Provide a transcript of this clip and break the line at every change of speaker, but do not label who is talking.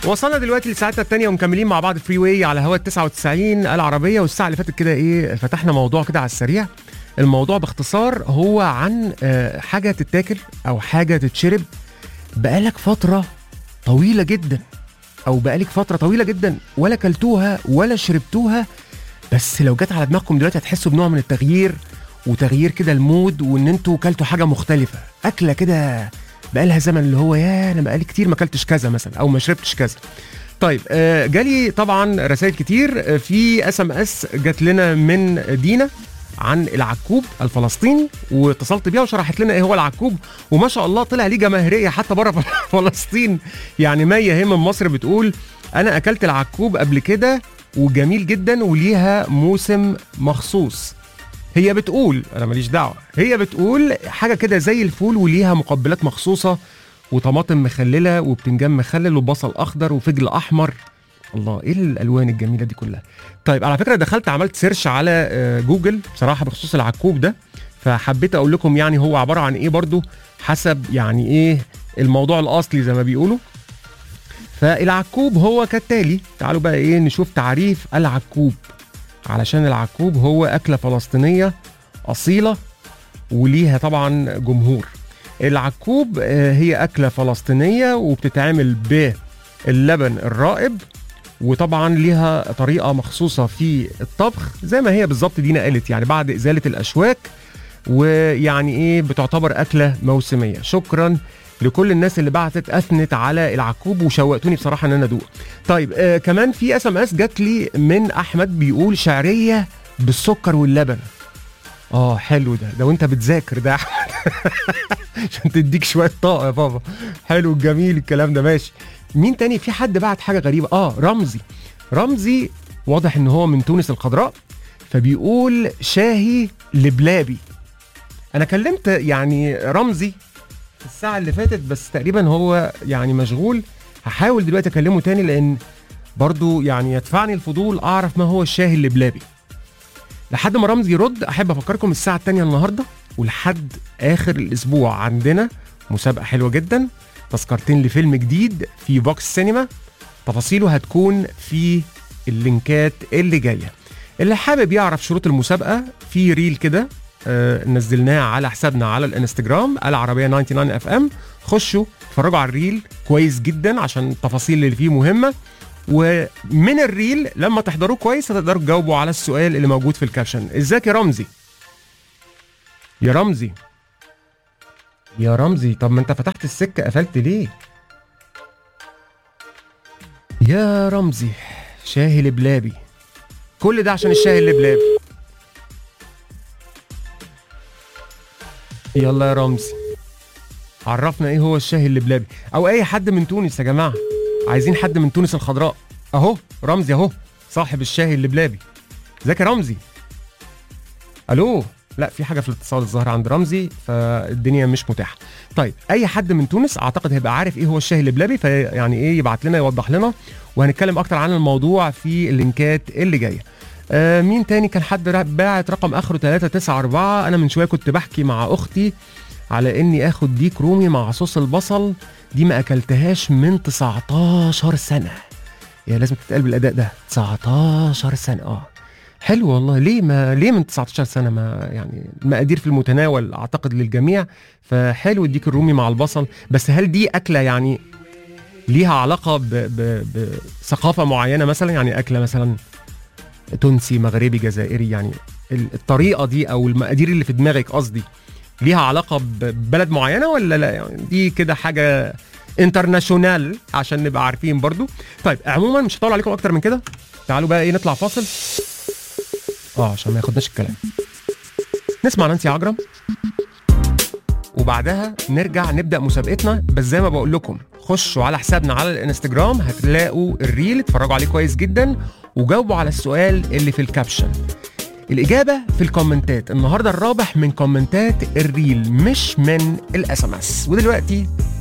وصلنا دلوقتي لساعتنا الثانيه ومكملين مع بعض فري واي على هوا 99 العربيه. والساعه اللي فاتت كده ايه فتحنا موضوع كده على السريع. الموضوع باختصار هو عن حاجه تتاكل او حاجه تتشرب بقالك فتره طويله جدا، او بقالك فتره طويله جدا ولا كلتوها ولا شربتوها، بس لو جت على دماغكم دلوقتي هتحسوا بنوع من التغيير، وتغيير كده المود، وان انتوا كلتوا حاجه مختلفه، اكله كده بقالها زمن، اللي هو يا انا بقالي كتير ما اكلتش كذا مثلا او ما شربتش كذا. طيب جالي طبعا رسائل كتير. في SMS جات لنا من دينا عن العكوب الفلسطيني، واتصلت بيها وشرحت لنا ايه هو العكوب، وما شاء الله طلع ليه جماهيريه حتى بره فلسطين. يعني مية هي من مصر بتقول انا اكلت العكوب قبل كده وجميل جدا وليها موسم مخصوص. هي بتقول انا ماليش دعوه، هي بتقول حاجه كده زي الفول وليها مقبلات مخصوصه وطماطم مخلله وبتنجان مخلل وبصل اخضر وفجل احمر. الله ايه الالوان الجميله دي كلها. طيب على فكره دخلت عملت سيرش على جوجل بصراحه بخصوص العكوب ده، فحبيت اقول لكم يعني هو عباره عن ايه برضو حسب يعني ايه الموضوع الاصلي زي ما بيقولوا. فالعكوب هو كالتالي، تعالوا بقى ايه نشوف تعريف العكوب، علشان العكوب هو أكلة فلسطينية أصيلة وليها طبعا جمهور. العكوب هي أكلة فلسطينية وبتتعمل باللبن الرائب، وطبعا ليها طريقة مخصوصة في الطبخ زي ما هي بالظبط دينا قالت، يعني بعد إزالة الأشواك، ويعني إيه بتعتبر أكلة موسمية. شكرا لكل الناس اللي بعتت أثنت على العكوب وشوقتوني بصراحة ان انا ادوق. طيب كمان في SMS جات لي من احمد بيقول شعرية بالسكر واللبن. حلو ده وانت بتذاكر ده عشان تديك شوية طاقة يا بابا. حلو جميل الكلام ده، ماشي. مين تاني؟ في حد بعت حاجة غريبة. رمزي واضح ان هو من تونس الخضراء، فبيقول شاهي لبلابي. انا كلمت يعني رمزي الساعة اللي فاتت بس تقريبا هو يعني مشغول. هحاول دلوقتي اكلمه تاني لان برضو يعني يدفعني الفضول اعرف ما هو الشاهي اللبلابي. لحد ما رمزي يرد احب افكركم الساعة التانية النهاردة ولحد اخر الاسبوع عندنا مسابقة حلوة جدا، تذكرتين لفيلم جديد في فوكس سينما. تفاصيله هتكون في اللينكات اللي جاية. اللي حابب يعرف شروط المسابقة في ريل كده نزلناه على حسابنا على الانستجرام العربية 99 FM. خشوا اتفرجوا على الريل كويس جدا عشان التفاصيل اللي فيه مهمة، ومن الريل لما تحضروه كويس هتقدروا تجاوبوا على السؤال اللي موجود في الكابشن. ازيك يا رمزي؟ يا رمزي طب ما انت فتحت السكة قفلت ليه؟ يا رمزي شاهي لبلابي، كل ده عشان الشاهي اللبلابي. يلا يا رمزي عرفنا ايه هو الشاهي اللبلابي، او اي حد من تونس يا جماعه، عايزين حد من تونس الخضراء. اهو رمزي اهو صاحب الشاهي اللبلابي. ازيك يا رمزي؟ الو؟ لا في حاجه في الاتصال الظاهر عند رمزي فالدنيا مش متاحه. طيب اي حد من تونس اعتقد هيبقى عارف ايه هو الشاهي اللبلابي، فيعني ايه يبعت لنا يوضح لنا، وهنتكلم اكتر عن الموضوع في اللينكات اللي جايه. مين تاني؟ كان حد باعت رقم اخره 394. انا من شويه كنت بحكي مع اختي على اني اخد ديك رومي مع صوص البصل، دي ما اكلتهاش من 19 سنه. يا لازم تتقال بالاداء ده 19 سنه. حلو والله. ليه من 19 سنه؟ ما يعني المقادير في المتناول اعتقد للجميع، فحلو الديك الرومي مع البصل. بس هل دي اكله يعني ليها علاقه بثقافه معينه مثلا؟ يعني اكله مثلا تونسي مغربي جزائري، يعني الطريقه دي او المقادير اللي في دماغك قصدي ليها علاقه ببلد معينه ولا لا؟ يعني دي كده حاجه انترناشونال عشان نبقى عارفين برضو. طيب عموما مش هطول عليكم اكتر من كده، تعالوا بقى ايه نطلع فاصل عشان ما ياخدناش الكلام. نسمع نانسي عجرم وبعدها نرجع نبدا مسابقتنا. بس زي ما بقول لكم خشوا على حسابنا على الانستجرام هتلاقوا الريل، اتفرجوا عليه كويس جدا وجاوبوا على السؤال اللي في الكابشن. الإجابة في الكومنتات. النهاردة الرابح من كومنتات الريل مش من الSMS. ودلوقتي